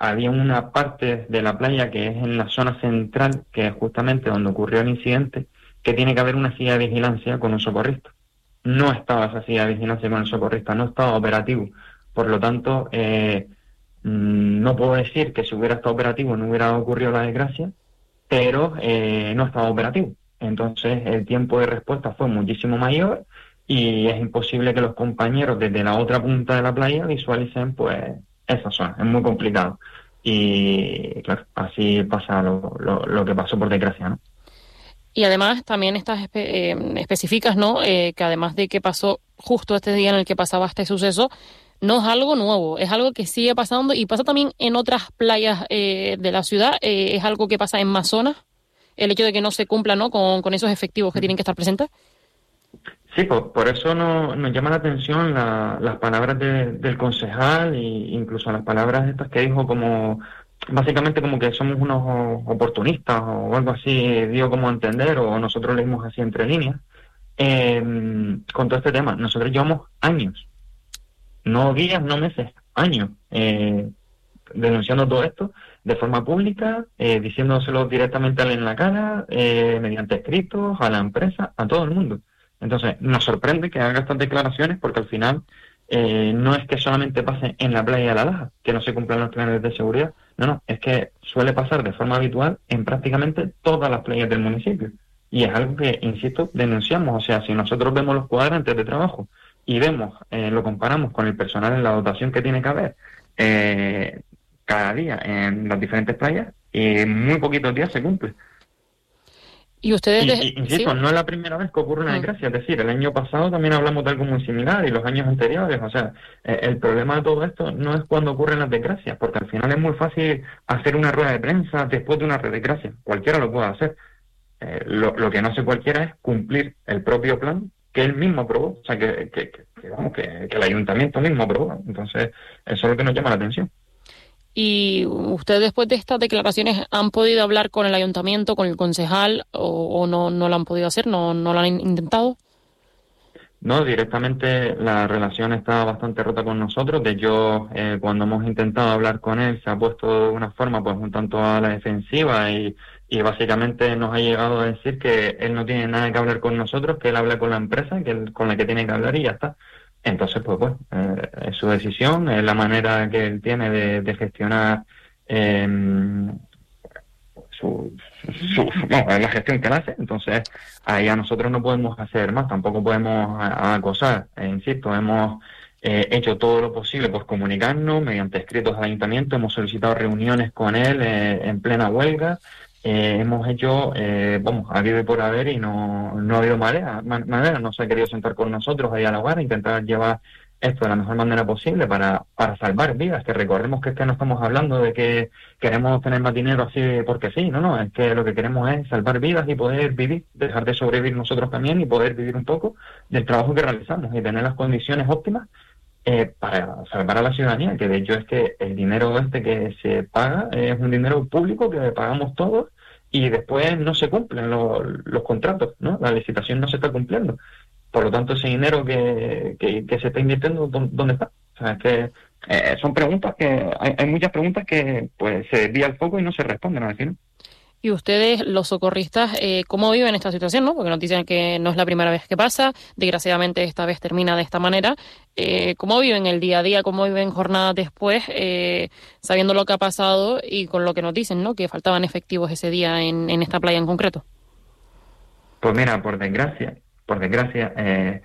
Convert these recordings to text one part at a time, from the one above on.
había una parte de la playa que es en la zona central, que es justamente donde ocurrió el incidente, que tiene que haber una silla de vigilancia con un socorrista. No estaba esa silla de vigilancia con el socorrista, no estaba operativo. Por lo tanto, no puedo decir que si hubiera estado operativo no hubiera ocurrido la desgracia, pero no estaba operativo. Entonces el tiempo de respuesta fue muchísimo mayor y es imposible que los compañeros desde la otra punta de la playa visualicen pues esa zona. Es muy complicado. Y claro, así pasa lo que pasó por desgracia, ¿no? Y además también especificas, ¿no? Que además de que pasó justo este día en el que pasaba este suceso, no es algo nuevo, es algo que sigue pasando y pasa también en otras playas de la ciudad, es algo que pasa en más zonas, el hecho de que no se cumpla, ¿no? con esos efectivos que tienen que estar presentes. Sí, por eso nos llama la atención las palabras del concejal e incluso las palabras estas que dijo como, básicamente como que somos unos oportunistas o algo así, dio como a entender, o nosotros leímos así entre líneas, con todo este tema. Nosotros llevamos años, no días, no meses, años, denunciando todo esto de forma pública, diciéndoselo directamente a él en la cara, mediante escritos, a la empresa, a todo el mundo. Entonces, nos sorprende que haga estas declaraciones porque al final no es que solamente pase en la playa de La Laja, que no se cumplan los planes de seguridad, no, es que suele pasar de forma habitual en prácticamente todas las playas del municipio. Y es algo que, insisto, denunciamos. O sea, si nosotros vemos los cuadrantes de trabajo y vemos, lo comparamos con el personal en la dotación que tiene que haber, cada día en las diferentes playas, y en muy poquitos días se cumple. Y ustedes, ¿sí? Insisto, no es la primera vez que ocurre una Mm. desgracia, es decir, el año pasado también hablamos de algo muy similar y los años anteriores, o sea, el problema de todo esto no es cuando ocurren las desgracias, porque al final es muy fácil hacer una rueda de prensa después de una desgracia, cualquiera lo puede hacer. Lo que no hace cualquiera es cumplir el propio plan que él mismo aprobó, o sea, que el ayuntamiento mismo aprobó. Entonces, eso es lo que nos llama la atención. ¿Y ustedes después de estas declaraciones han podido hablar con el ayuntamiento, con el concejal o no lo han podido hacer, no lo han intentado? No, directamente la relación está bastante rota con nosotros. De hecho, cuando hemos intentado hablar con él, se ha puesto de una forma pues un tanto a la defensiva y básicamente nos ha llegado a decir que él no tiene nada que hablar con nosotros, que él habla con la empresa, con la que tiene que hablar y ya está. Entonces, pues bueno, es su decisión, es la manera que él tiene de gestionar eh, es la gestión que él hace. Entonces ahí a nosotros no podemos hacer más, tampoco podemos acosar. Insisto, hemos hecho todo lo posible por comunicarnos mediante escritos al ayuntamiento, hemos solicitado reuniones con él en plena huelga, hemos hecho, habido y por haber y no ha habido manera, no se ha querido sentar con nosotros ahí a la hoguera, intentar llevar esto de la mejor manera posible para salvar vidas, que recordemos que es que no estamos hablando de que queremos tener más dinero así porque sí, no, es que lo que queremos es salvar vidas y poder vivir, dejar de sobrevivir nosotros también y poder vivir un poco del trabajo que realizamos y tener las condiciones óptimas para salvar a la ciudadanía, que de hecho es que el dinero este que se paga es un dinero público que pagamos todos y después no se cumplen los contratos, ¿no? La licitación no se está cumpliendo. Por lo tanto, ese dinero que se está invirtiendo, ¿dónde está? O sea, es que son preguntas que... Hay muchas preguntas que pues se desvía el foco y no se responden al final. Y ustedes, los socorristas, ¿cómo viven esta situación, no? Porque nos dicen que no es la primera vez que pasa, desgraciadamente esta vez termina de esta manera. ¿Cómo viven el día a día? ¿Cómo viven jornadas después, sabiendo lo que ha pasado y con lo que nos dicen, ¿no? Que faltaban efectivos ese día en esta playa en concreto. Pues mira, por desgracia,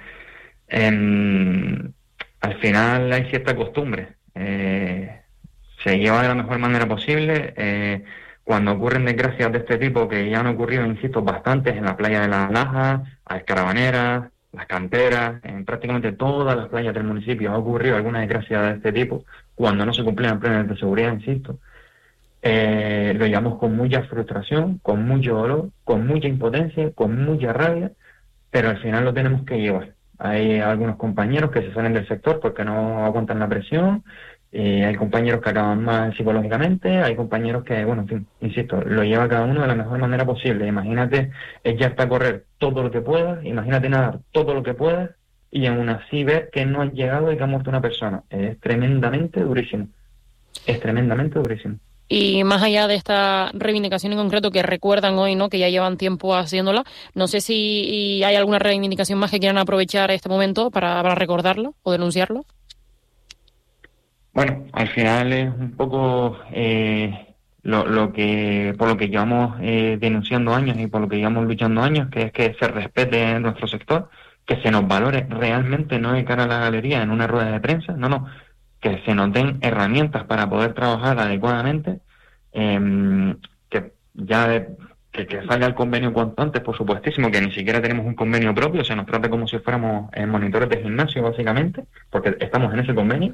al final hay cierta costumbre. Se lleva de la mejor manera posible. Cuando ocurren desgracias de este tipo, que ya han ocurrido, insisto, bastantes en la playa de La Laja, a Carabaneras, Las Canteras, en prácticamente todas las playas del municipio ha ocurrido alguna desgracia de este tipo, cuando no se cumplían planes de seguridad, insisto. Lo llevamos con mucha frustración, con mucho dolor, con mucha impotencia, con mucha rabia, pero al final lo tenemos que llevar. Hay algunos compañeros que se salen del sector porque no aguantan la presión, hay compañeros que acaban mal psicológicamente, hay compañeros que, bueno, en fin, insisto, lo lleva cada uno de la mejor manera posible. Imagínate echarte a correr todo lo que puedas, imagínate nadar todo lo que puedas y aún así ver que no has llegado y que ha muerto una persona. Es tremendamente durísimo. Es tremendamente durísimo. Y más allá de esta reivindicación en concreto que recuerdan hoy, ¿no?, que ya llevan tiempo haciéndola, no sé si hay alguna reivindicación más que quieran aprovechar este momento para recordarlo o denunciarlo. Bueno, al final es un poco lo que por lo que llevamos denunciando años y por lo que llevamos luchando años, que es que se respete nuestro sector, que se nos valore realmente, no de cara a la galería en una rueda de prensa, no, que se nos den herramientas para poder trabajar adecuadamente, que que salga el convenio cuanto antes, por supuestísimo, que ni siquiera tenemos un convenio propio, se nos trata como si fuéramos monitores de gimnasio, básicamente, porque estamos en ese convenio,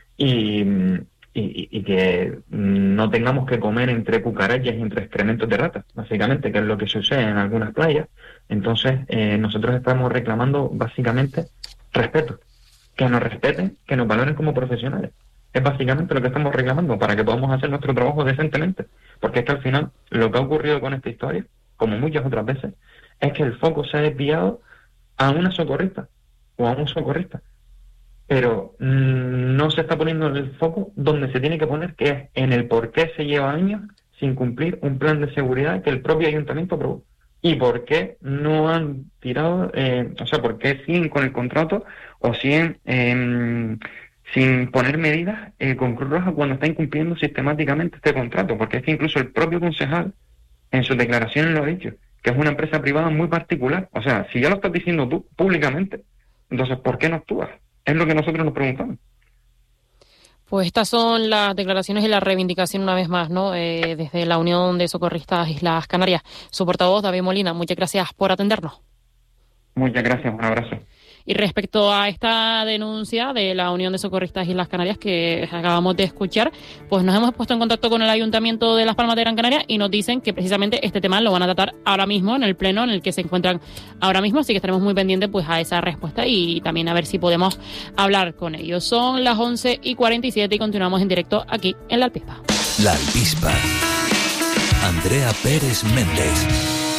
y que no tengamos que comer entre cucarachas y entre excrementos de ratas, básicamente, que es lo que sucede en algunas playas. Entonces, nosotros estamos reclamando, básicamente, respeto. Que nos respeten, que nos valoren como profesionales. Es básicamente lo que estamos reclamando para que podamos hacer nuestro trabajo decentemente. Porque es que al final, lo que ha ocurrido con esta historia, como muchas otras veces, es que el foco se ha desviado a una socorrista o a un socorrista. Pero no se está poniendo el foco donde se tiene que poner, que es en el por qué se lleva años sin cumplir un plan de seguridad que el propio ayuntamiento aprobó. Y por qué no han tirado, por qué siguen con el contrato o siguen sin poner medidas con Cruz Roja cuando está incumpliendo sistemáticamente este contrato. Porque es que incluso el propio concejal en sus declaraciones lo ha dicho, que es una empresa privada muy particular. O sea, si ya lo estás diciendo tú públicamente, entonces ¿por qué no actúas? Es lo que nosotros nos preguntamos. Pues estas son las declaraciones y la reivindicación una vez más, ¿no? Desde la Unión de Socorristas Islas Canarias. Su portavoz, David Molina, muchas gracias por atendernos. Muchas gracias, un abrazo. Y respecto a esta denuncia de la Unión de Socorristas Islas Canarias que acabamos de escuchar, pues nos hemos puesto en contacto con el Ayuntamiento de Las Palmas de Gran Canaria y nos dicen que precisamente este tema lo van a tratar ahora mismo en el pleno en el que se encuentran ahora mismo, así que estaremos muy pendientes pues a esa respuesta y también a ver si podemos hablar con ellos. Son las 11:47 y continuamos en directo aquí en La Alpispa. La Alpispa. Andrea Pérez Méndez.